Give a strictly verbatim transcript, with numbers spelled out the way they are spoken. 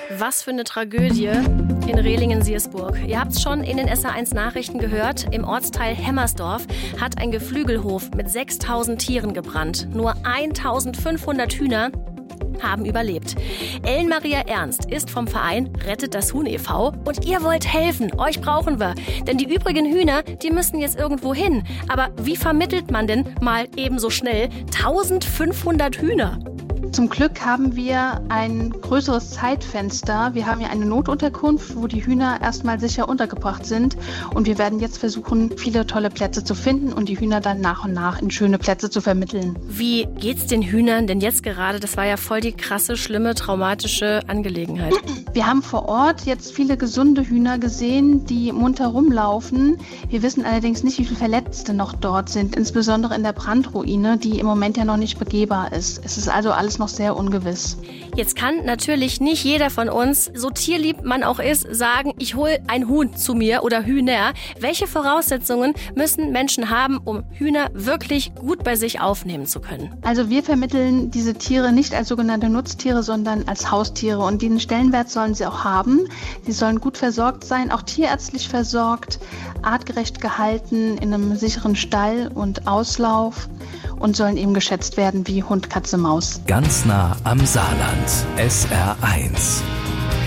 Was für eine Tragödie in Rehlingen-Siersburg. Ihr habt es schon in den S R eins Nachrichten gehört. Im Ortsteil Hemmersdorf hat ein Geflügelhof mit sechstausend Tieren gebrannt. Nur eintausendfünfhundert Hühner haben überlebt. Ellen-Maria Ernst ist vom Verein Rettet das Huhn e V und ihr wollt helfen. Euch brauchen wir. Denn die übrigen Hühner, die müssen jetzt irgendwo hin. Aber wie vermittelt man denn mal ebenso schnell eintausendfünfhundert Hühner? Zum Glück haben wir ein größeres Zeitfenster. Wir haben ja eine Notunterkunft, wo die Hühner erstmal sicher untergebracht sind. Und wir werden jetzt versuchen, viele tolle Plätze zu finden und die Hühner dann nach und nach in schöne Plätze zu vermitteln. Wie geht's den Hühnern denn jetzt gerade? Das war ja voll die krasse, schlimme, traumatische Angelegenheit. Wir haben vor Ort jetzt viele gesunde Hühner gesehen, die munter rumlaufen. Wir wissen allerdings nicht, wie viele Verletzte noch dort sind, insbesondere in der Brandruine, die im Moment ja noch nicht begehbar ist. Es ist also alles noch sehr ungewiss. Jetzt kann natürlich nicht jeder von uns, so tierlieb man auch ist, sagen, ich hole ein Huhn zu mir oder Hühner. Welche Voraussetzungen müssen Menschen haben, um Hühner wirklich gut bei sich aufnehmen zu können? Also wir vermitteln diese Tiere nicht als sogenannte Nutztiere, sondern als Haustiere. Und den Stellenwert sollen sie auch haben. Sie sollen gut versorgt sein, auch tierärztlich versorgt, artgerecht gehalten, in einem sicheren Stall und Auslauf und sollen eben geschätzt werden wie Hund, Katze, Maus. Ganz nah am Saarland. S R eins.